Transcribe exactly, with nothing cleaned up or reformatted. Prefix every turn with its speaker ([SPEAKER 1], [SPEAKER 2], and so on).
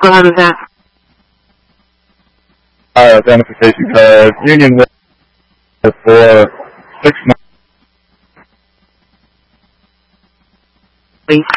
[SPEAKER 1] vehicle out of that?
[SPEAKER 2] Uh, identification card, Union four six nine.
[SPEAKER 1] Please.